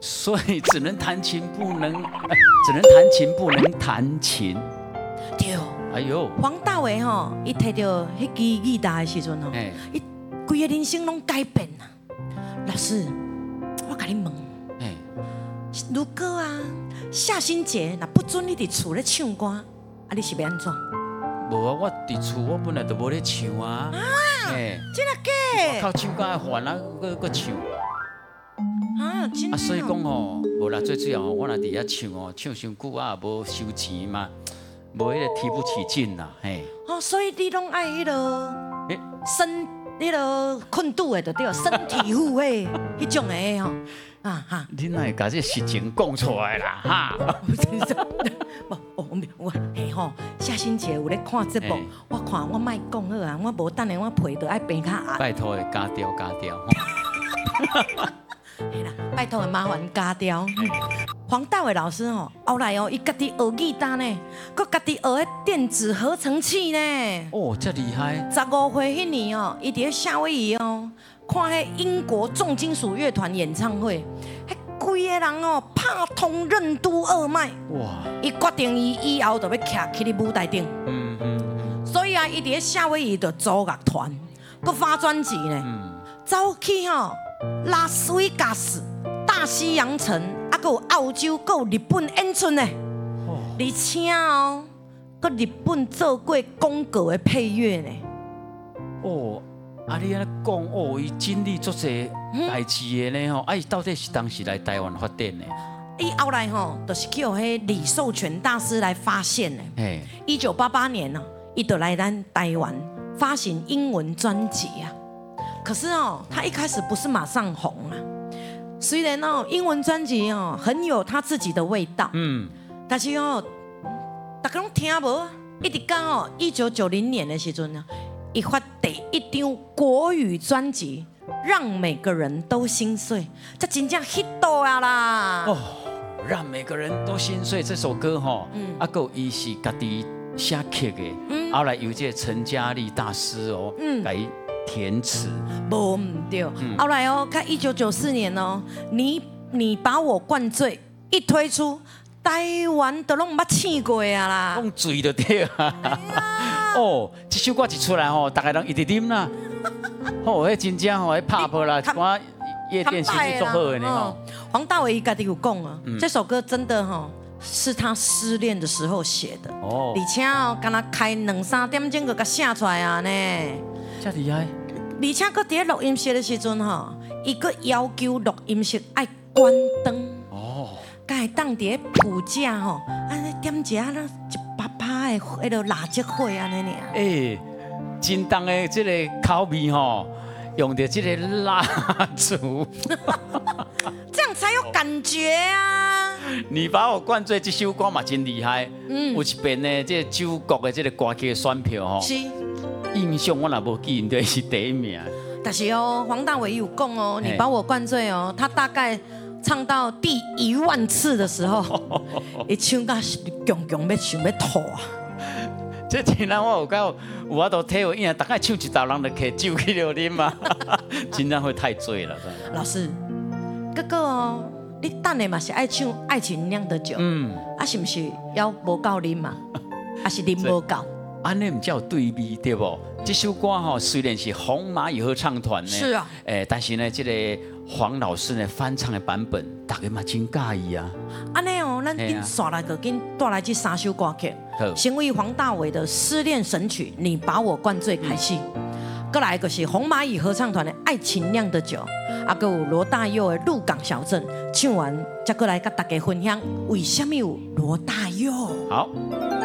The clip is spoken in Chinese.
所以只能弹琴不能，只能弹琴不能弹琴。 对。 哎呦， 黄大炜吼，伊摕到迄支吉他的时阵吼，伊规个人生拢改变啦。老师，我甲你问，如果啊夏新杰若不准你伫厝咧唱歌，啊你是要安怎？ 无啊，我伫厝我本来就无咧唱啊。 真的假？ 我靠唱歌烦啊，搁唱。 真的。 所以讲吼，无啦，最主要我若伫遐唱哦，唱伤久啊，无收钱嘛，无迄个提不起劲啦， 所以你拢爱迄个迄个困肚的，就对，身体护卫迄种的吼。 你哪会把这实情讲出来啦？哈！ 我夏新杰有咧看节目，我看我莫讲好啊，我无等下我皮就爱变较暗。 拜托的加掉。 嘿啦，拜托的麻烦加掉。黄大炜老师吼，后来伊家己学吉他呢，佮家己学迄电子合成器呢。 这厉害 ！15岁迄年哦，伊伫夏威夷哦，看迄英国重金属乐团演唱会，迄规个人哦拍通任督二脉。哇！伊决定以后就要徛去咧舞台顶。所以啊，伊伫夏威夷就组乐团，佮发专辑呢，走去吼拉斯维加斯、大西洋城，啊，佮有澳洲、佮有日本演出呢。而且哦，佮日本做过广告的配乐呢。 你安尼讲伊经历足侪代志的呢吼，伊到底是当时来台湾发展的？ 伊后来吼，就是去迄李寿全大师来发现的。1988年呢，伊就来咱台湾发行英文专辑啊。可是他一开始不是马上红啊。虽然英文专辑很有他自己的味道，但是大家拢听无，一直到1990年的时阵呢，伊发第一张国语专辑，让每个人都心碎，这真正 hit 到啊啦！ 让每个人都心碎这首歌还伊是家己写曲的，后来由这陈嘉丽大师来填词。 无唔对，后来看1994年你把我灌醉一推出，台湾都拢捌唱过啊啦， 拢醉就对啊。这首歌一出来大家拢一直啉啦。迄真正迄拍破啦，我夜店生意做好的呢。 黄大炜伊家己有讲啊，这首歌真的是他失恋的时候写的，而且敢若开2-3点钟就甲写出来啊呢。 这厉害！ 而且搁伫录音室的时阵伊搁要求录音室爱关灯，才会当伫谱架安尼点一下一把把的迄个蜡烛火安尼尔。 真重的这个口味用到这个蜡烛， 这样才有感觉啊！ 你把我灌醉，这首歌嘛真厉害。有一边呢，这九国的这个歌曲的选票是印象我若无记，应该是第一名。 但是黄大炜有讲你把我灌醉他大概唱到第10000次的时候，伊唱到强强要想要吐啊！ 这真让我有法度体会，因为大概唱一道人就摕酒去了啉嘛，真正会太醉了。 老师，哥哥你等下嘛是爱唱《爱情酿的酒》，是不是要无够啉嘛？还是啉无够？ 安尼唔叫对比对不？这首歌虽然是红蚂蚁合唱团呢， 是啊， 但是呢，这个黄老师呢翻唱的版本，大家嘛真介意啊。 安尼咱紧刷来个，紧带来这3首歌曲，先为黄大炜的失恋神曲《你把我灌醉》开始，再来个是红蚂蚁合唱团的《爱情酿的酒》，还有罗大佑的《鹿港小镇》，唱完再过来跟大家分享为什么有罗大佑。 好。